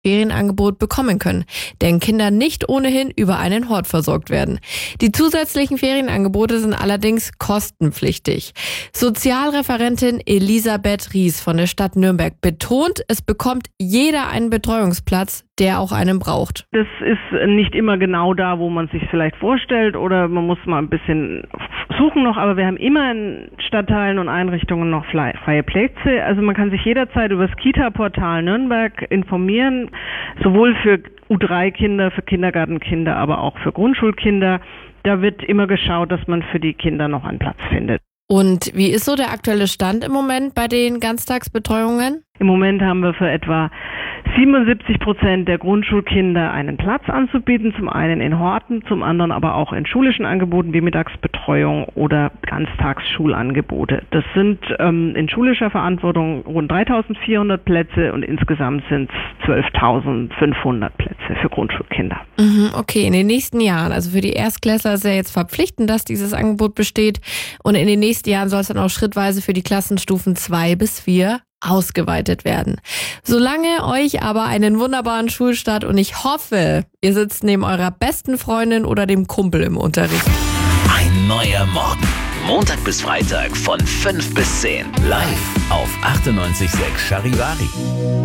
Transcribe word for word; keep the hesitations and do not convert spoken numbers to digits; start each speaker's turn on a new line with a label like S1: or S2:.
S1: Ferienangebot bekommen können, denn Kinder nicht ohnehin über einen Hort versorgt werden. Die zusätzlichen Ferienangebote sind allerdings kostenpflichtig. Sozialreferentin Elisabeth Ries von der Stadt Nürnberg betont, es bekommt jeder einen Betreuungsplatz, der auch einen braucht.
S2: Das ist nicht immer genau da, wo man sich vielleicht vorstellt, oder man muss mal ein bisschen suchen noch, aber wir haben immer in Stadtteilen und Einrichtungen noch freie Plätze. Also man kann sich jederzeit über das Kita-Portal Nürnberg informieren, sowohl für U drei Kinder, für Kindergartenkinder, aber auch für Grundschulkinder. Da wird immer geschaut, dass man für die Kinder noch einen Platz findet.
S1: Und wie ist so der aktuelle Stand im Moment bei den Ganztagsbetreuungen?
S2: Im Moment haben wir für etwa siebenundsiebzig Prozent der Grundschulkinder einen Platz anzubieten, zum einen in Horten, zum anderen aber auch in schulischen Angeboten wie Mittagsbetreuung oder Ganztagsschulangebote. Das sind ähm, in schulischer Verantwortung rund dreitausendvierhundert Plätze und insgesamt sind es zwölftausendfünfhundert Plätze für Grundschulkinder.
S1: Mhm, okay, in den nächsten Jahren, also für die Erstklässler ist ja jetzt verpflichtend, dass dieses Angebot besteht, und in den nächsten Jahren soll es dann auch schrittweise für die Klassenstufen zwei bis vier ausgeweitet werden. Solange euch aber einen wunderbaren Schulstart, und ich hoffe, ihr sitzt neben eurer besten Freundin oder dem Kumpel im Unterricht.
S3: Ein neuer Morgen. Montag bis Freitag von fünf bis zehn. Live auf achtundneunzig Komma sechs Charivari.